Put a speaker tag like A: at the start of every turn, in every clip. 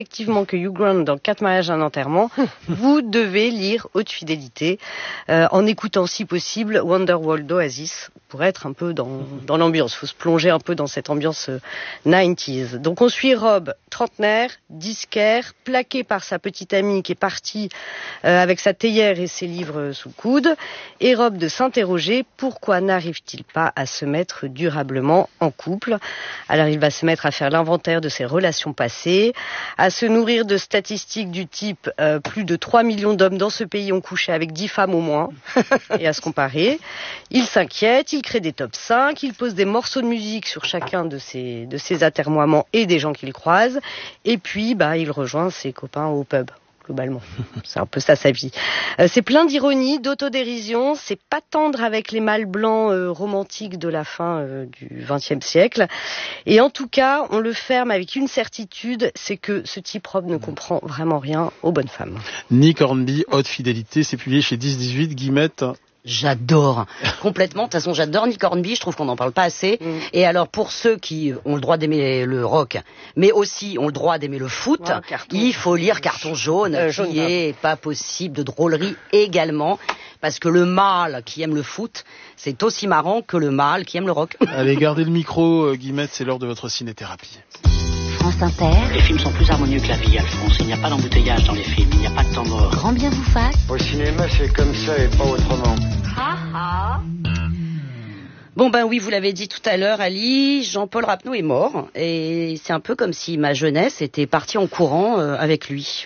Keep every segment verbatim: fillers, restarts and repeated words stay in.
A: effectivement que Hugh Grant dans Quatre mariages un enterrement, vous devez lire Haute fidélité euh, en écoutant si possible Wonderwall d'Oasis pour être un peu dans, dans l'ambiance. Il faut se plonger un peu dans cette ambiance euh, quatre-vingt-dix. Donc on suit Rob, trentenaire, disquaire, plaqué par sa petite amie qui est partie euh, avec sa théière et ses livres sous le coude, et Rob de s'interroger pourquoi n'arrive-t-il pas à se mettre durablement en couple. Alors il va se mettre à faire l'inventaire de ses relations passées, à se nourrir de statistiques du type euh, plus de trois millions d'hommes dans ce pays ont couché avec dix femmes au moins, et à se comparer. Il s'inquiète, il crée des top cinq, il pose des morceaux de musique sur chacun de ses, de ses atermoiements et des gens qu'il croise, et puis bah, il rejoint ses copains au pub. Globalement, c'est un peu ça sa vie. Euh, c'est plein d'ironie, d'autodérision, c'est pas tendre avec les mâles blancs euh, romantiques de la fin euh, du vingtième siècle. Et en tout cas, on le ferme avec une certitude, c'est que ce type Rob ne comprend vraiment rien aux bonnes femmes.
B: Nick Hornby, Haute fidélité, c'est publié chez dix dix-huit, Guillemette.
C: J'adore, complètement. De toute façon, j'adore Nick Hornby, je trouve qu'on n'en parle pas assez. Mm. Et alors, pour ceux qui ont le droit d'aimer le rock, mais aussi ont le droit d'aimer le foot, ouais, il faut lire Carton jaune, euh, qui est pas possible de drôlerie également. Parce que le mâle qui aime le foot, c'est aussi marrant que le mâle qui aime le rock.
B: Allez, gardez le micro, Guillemette, c'est l'heure de votre ciné-thérapie.
D: France Inter.
E: Les films sont plus harmonieux que la vie, Alphonse. Il n'y a pas d'embouteillage dans les films, il n'y a pas de temps mort.
D: Grand bien vous fasse.
F: Au cinéma, c'est comme ça et pas autrement.
D: Ha ha.
C: Bon ben oui, vous l'avez dit tout à l'heure, Ali, Jean-Paul Rapneau est mort. Et c'est un peu comme si ma jeunesse était partie en courant euh, avec lui.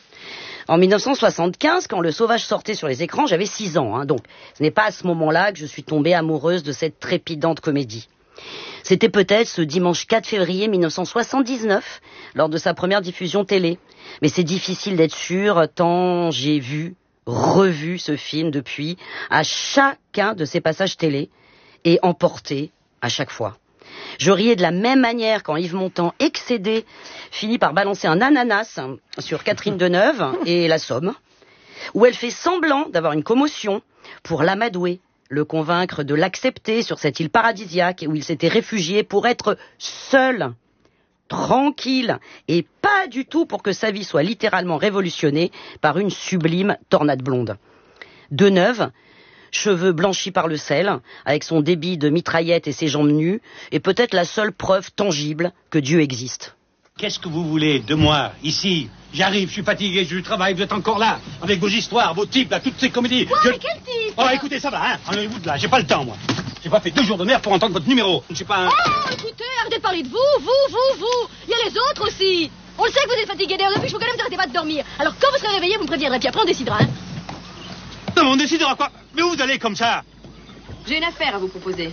C: En dix-neuf cent soixante-quinze, quand Le Sauvage sortait sur les écrans, j'avais six ans. Hein, donc ce n'est pas à ce moment-là que je suis tombée amoureuse de cette trépidante comédie. C'était peut-être ce dimanche quatre février mille neuf cent soixante-dix-neuf, lors de sa première diffusion télé. Mais c'est difficile d'être sûr, tant j'ai vu, revu ce film depuis, à chacun de ses passages télé, et emporté à chaque fois. Je riais de la même manière quand Yves Montand, excédé, finit par balancer un ananas sur Catherine Deneuve et La Somme, où elle fait semblant d'avoir une commotion pour l'amadouer, le convaincre de l'accepter sur cette île paradisiaque où il s'était réfugié pour être seul, tranquille, et pas du tout pour que sa vie soit littéralement révolutionnée par une sublime tornade blonde. Deneuve, cheveux blanchis par le sel, avec son débit de mitraillette et ses jambes nues, est peut-être la seule preuve tangible que Dieu existe.
G: Qu'est-ce que vous voulez de moi, ici? J'arrive, je suis fatigué, je travaille, vous êtes encore là, avec vos histoires, vos types, là, toutes ces comédies.
D: Quoi,
G: je...
D: mais quel type?
G: Oh, écoutez, ça va, hein, enlevez-vous de là, j'ai pas le temps, moi. J'ai pas fait deux jours de mer pour entendre votre numéro. Je suis pas un...
D: Oh, écoutez, arrêtez de parler de vous, vous, vous, vous. Il y a les autres aussi. On le sait que vous êtes fatigué, d'ailleurs, depuis, je vous quand même n'arrêtez pas de dormir. Alors, quand vous serez réveillé, vous me préviendrez, puis après, on décidera, hein.
G: Non, mais on décidera quoi? Mais où vous allez comme ça?
H: J'ai une affaire à vous proposer.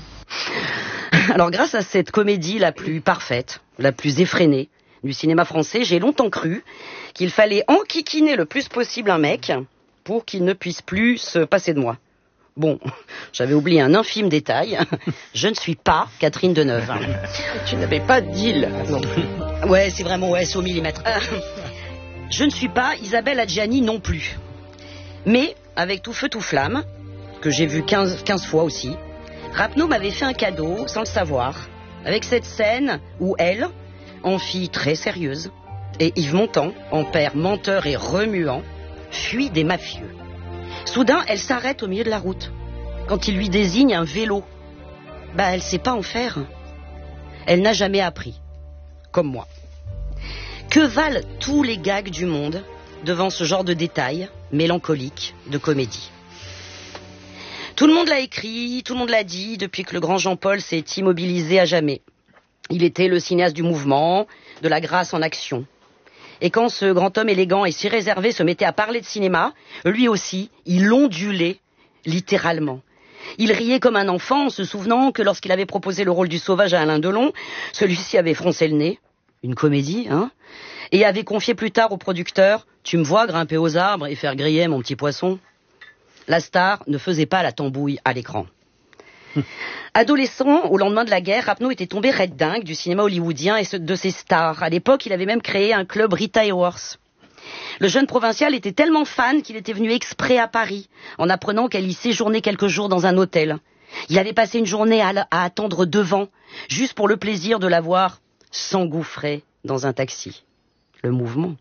C: Alors, grâce à cette comédie la plus parfaite, la plus effrénée du cinéma français, j'ai longtemps cru qu'il fallait enquiquiner le plus possible un mec pour qu'il ne puisse plus se passer de moi. Bon, j'avais oublié un infime détail. Je ne suis pas Catherine Deneuve.
A: Tu n'avais pas de deal non plus.
C: Ouais, c'est vraiment, ouais, c'est au millimètre. Euh, je ne suis pas Isabelle Adjani non plus. Mais, avec Tout feu, tout flamme, que j'ai vu quinze, quinze fois aussi, Rapneau m'avait fait un cadeau, sans le savoir, avec cette scène où elle, en fille très sérieuse, et Yves Montand, en père menteur et remuant, fuit des mafieux. Soudain, elle s'arrête au milieu de la route. Quand il lui désigne un vélo, bah elle sait pas en faire. Elle n'a jamais appris, comme moi. Que valent tous les gags du monde devant ce genre de détails mélancoliques de comédie? Tout le monde l'a écrit, tout le monde l'a dit, depuis que le grand Jean-Paul s'est immobilisé à jamais. Il était le cinéaste du mouvement, de la grâce en action. Et quand ce grand homme élégant et si réservé se mettait à parler de cinéma, lui aussi, il ondulait, littéralement. Il riait comme un enfant en se souvenant que lorsqu'il avait proposé le rôle du Sauvage à Alain Delon, celui-ci avait froncé le nez, une comédie, hein, et avait confié plus tard au producteur « Tu me vois grimper aux arbres et faire griller mon petit poisson ?» La star ne faisait pas la tambouille à l'écran. Adolescent, au lendemain de la guerre, Rapneau était tombé red dingue du cinéma hollywoodien et de ses stars. À l'époque, il avait même créé un club Rita Hayworth. Le jeune provincial était tellement fan qu'il était venu exprès à Paris, en apprenant qu'elle y séjournait quelques jours dans un hôtel. Il avait passé une journée à, à attendre devant, juste pour le plaisir de la voir s'engouffrer dans un taxi. le mouvement.